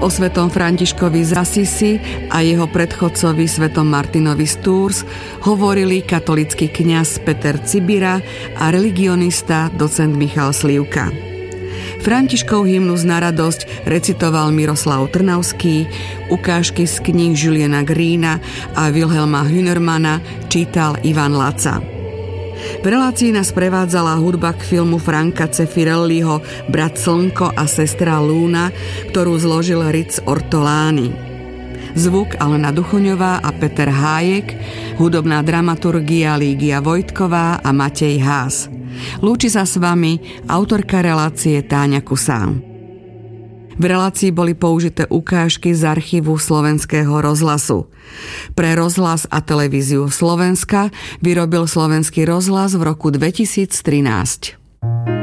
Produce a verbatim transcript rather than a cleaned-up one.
O svetom Františkovi z Assisi a jeho predchodcovi svetom Martinovi z Tours hovorili katolícky kňaz Peter Cibira a religionista docent Michal Slivka. Františkov hymnus na radosť recitoval Miroslav Trnavský, ukážky z kníh Juliana Greena a Wilhelma Hünermana čítal Ivan Laca. V relácii nás prevádzala hudba k filmu Franca Zeffirelliho Brat Slnko a sestra Lúna, ktorú zložil Ritz Ortolani. Zvuk Alena Duchoňová a Peter Hájek, hudobná dramaturgia Lígia Vojtková a Matej Haas. Lúči sa s vami autorka relácie Táňa Kusán. V relácii boli použité ukážky z archívu Slovenského rozhlasu. Pre rozhlas a televíziu Slovenska vyrobil Slovenský rozhlas v roku dvetisíctrinásť.